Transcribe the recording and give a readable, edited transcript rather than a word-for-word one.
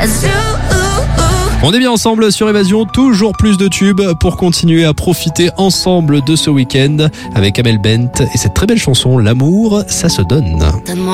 On est bien ensemble sur Évasion, toujours plus de tubes pour continuer à profiter ensemble de ce week-end avec Amel Bent et cette très belle chanson, L'amour, ça se donne.